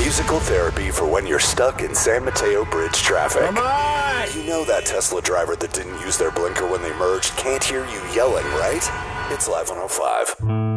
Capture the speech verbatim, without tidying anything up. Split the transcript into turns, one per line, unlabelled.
Musical therapy for when you're stuck in San Mateo Bridge traffic.
Come on!
You know that Tesla driver that didn't use their blinker when they merged can't hear you yelling, right? It's Live one oh five.